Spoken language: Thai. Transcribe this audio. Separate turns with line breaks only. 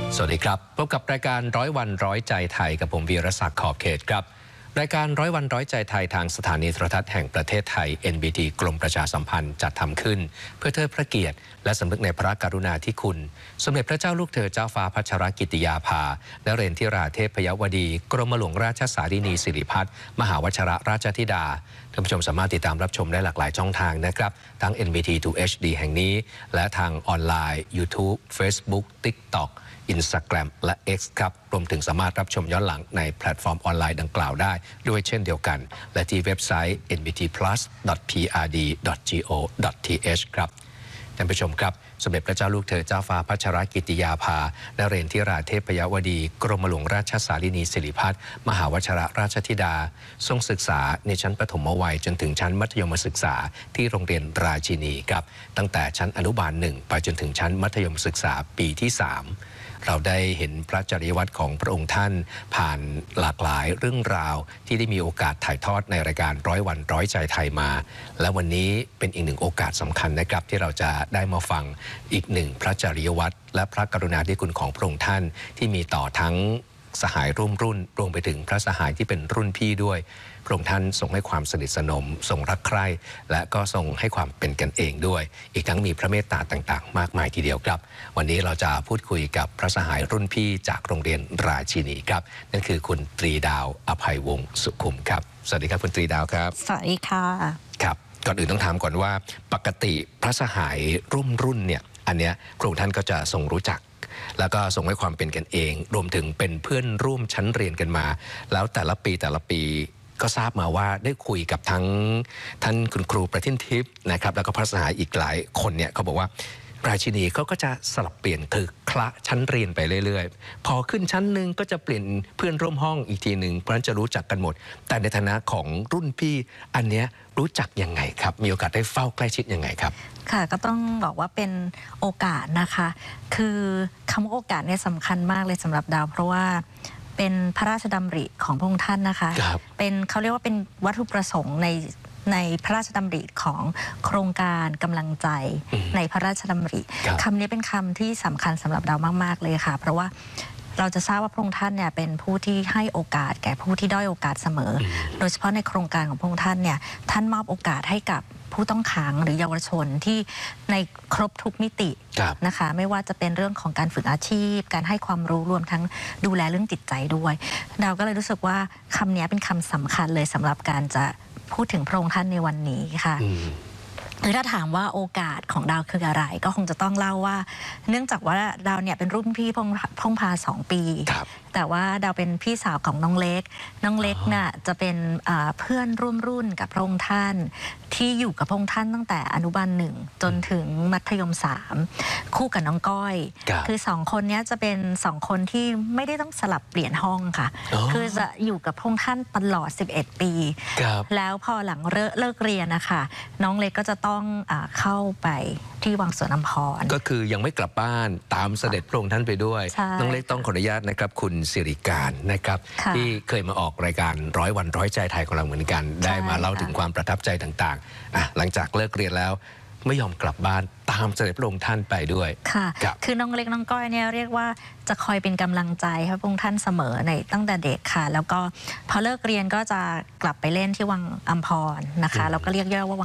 สวัสดีครับพบกับรายการ100 วัน100 ใจไทยกับผมวีรศักดิ์ขอบเขตครับรายการ100 วัน100 ใจไทยทางสถานีโทรทัศน์แห่งประเทศไทย NBT กรมประชาสัมพันธ์จัดทำขึ้นเพื่อเทิดพระเกียรติและสำนึกในพระกรุณาธิคุณสมเด็จพระเจ้าลูกเธอเจ้าฟ้าพัชรกิติยาภานเรนทิราเทพยวดีกรมหลวงราชสารินีสิริพัฒน์มหาวชิรราชธิดาท่านผู้ชมสามารถติดตามรับชมได้หลากหลายช่องทางนะครับทั้ง NBT 2 HD แห่งนี้และทางออนไลน์ YouTube Facebook TikTok Instagram และ X ครับรวมถึงสามารถรับชมย้อนหลังในแพลตฟอร์มออนไลน์ดังกล่าวได้ด้วยเช่นเดียวกันและที่เว็บไซต์ nbtplus.prd.go.th ครับท่านผู้ชมครับสมเด็จพระเจ้าลูกเธอเจ้าฟ้าพัชรกิติยาภานเรนทิราเทพยวดีกรมหลวงราชสารินีสิริพัฒน์มหาวชิรราชธิดาทรงศึกษาในชั้นประถมวัยจนถึงชั้นมัธยมศึกษาที่โรงเรียนราชินีครับตั้งแต่ชั้นอนุบาล1ไปจนถึงชั้นมัธยมศึกษาปีที่3เราได้เห็นพระจริยวัตรของพระองค์ท่านผ่านหลากหลายเรื่องราวที่ได้มีโอกาสถ่ายทอดในรายการ100 วัน100 ใจไทยมาและวันนี้เป็นอีกหนึ่งโอกาสสำคัญนะครับที่เราจะได้มาฟังอีกหนึ่งพระจริยวัตรและพระกรุณาธิคุณของพระองค์ท่านที่มีต่อทั้งสหายร่วมรุ่นรวมไปถึงพระสหายที่เป็นรุ่นพี่ด้วยพระองค์ท่านทรงให้ความสนิทสนมทรงรักใคร่และก็ทรงให้ความเป็นกันเองด้วยอีกทั้งมีพระเมตตาต่างๆมากมายทีเดียวครับวันนี้เราจะพูดคุยกับพระสหายรุ่นพี่จากโรงเรียนราชินีครับนั่นคือคุณตรีดาวอภัยวงศ์สุขุมครับสวัสดีครับคุณตรีดาวครับ
สวัสดีค่ะ
ครับก่อนอื่นต้องถามก่อนว่าปกติพระสหายร่วมรุ่นเนี่ยอันเนี้ยพระองค์ท่านก็จะทรงรู้จักแล้วก็ทรงให้ความเป็นกันเองรวมถึงเป็นเพื่อนร่วมชั้นเรียนกันมาแล้วแต่ละปีก็ทราบมาว่าได้คุยกับทั้งท่านคุณครูประทินทิพย์นะครับแล้วก็พระสหายอีกหลายคนเนี่ยเขาบอกว่าราชินีเขาก็จะสลับเปลี่ยนคือคละชั้นเรียนไปเรื่อยๆพอขึ้นชั้นหนึ่งก็จะเปลี่ยนเพื่อนร่วมห้องอีกทีหนึ่งเพราะฉะนั้นจะรู้จักกันหมดแต่ในฐานะของรุ่นพี่อันเนี้ยรู้จักยังไงครับมีโอกาสได้เฝ้าใกล้ชิดยังไงครับ
ค่ะก็ต้องบอกว่าเป็นโอกาสนะคะคือคำว่าโอกาสเนี่ยสำคัญมากเลยสำหรับดาวเพราะว่าเป็นพระราชดำริของพระองค์ท่านนะคะเป็นเขาเรียกว่าเป็นวัตถุประสงค์ในพระราชดำริของโครงการกำลังใจในพระราชดำริคำนี้เป็นคำที่สำคัญสำหรับดาวมากๆเลยค่ะเพราะว่าเราจะทราบว่าพระองค์ท่านเนี่ยเป็นผู้ที่ให้โอกาสแก่ผู้ที่ด้อยโอกาสเสมอโดยเฉพาะในโครงการของพระองค์ท่านเนี่ยท่านมอบโอกาสให้กับผู้ต้องขังหรือเยาวชนที่ในครบทุกมิตินะคะไม่ว่าจะเป็นเรื่องของการฝึกอาชีพการให้ความรู้รวมทั้งดูแลเรื่องจิตใจด้วยเราก็เลยรู้สึกว่าคำนี้เป็นคำสำคัญเลยสำหรับการจะพูดถึงพระองค์ท่านในวันนี้ค่ะคือถ้าถามว่าโอกาสของดาวคืออะไรก็คงจะต้องเล่าว่าเนื่องจากว่าดาวเนี่ยเป็นรุ่นพี่พงพา2 ปีแต่ว่าดาวเป็นพี่สาวของน้องเล็กน่ะจะเป็นเพื่อนร่วมรุ่นกับพระองค์ท่านที่อยู่กับพระองค์ท่านตั้งแต่อนุบาล1จนถึงมัธยม3คู่กับน้องก้อยคือ2 คนนี้จะเป็น2 คนที่ไม่ได้ต้องสลับเปลี่ยนห้องค่ะคือจะอยู่กับพระองค์ท่านตลอด11 ปีแล้วพอหลังเลิกเรียนนะคะน้องเล็กก็จะต้องเข้าไปที่วังสวนอัมพร
ก็คือยังไม่กลับบ้านตามเสด็จพระองค์ท่านไปด้วยน้องเล็กต้องขออนุญาตนะครับคุณสิริการนะครับที่เคยมาออกรายการ100 วัน100 ใจไทยของเราเหมือนกันได้มาเล่าถึงความประทับใจต่างๆหลังจากเลิกเรียนแล้วไม่ยอมกลับบ้านตามเสด็จพระองค์ท่านไปด้วย
ค่ะคือน้องเล็กน้องก้อยเนี่ยเรียกว่าจะคอยเป็นกำลังใจให้พระองค์ท่านเสมอในตั้งแต่เด็กค่ะแล้วก็พอเลิกเรียนก็จะกลับไปเล่นที่วังอัมพรนะคะแล้วก็เรียกย่อว่า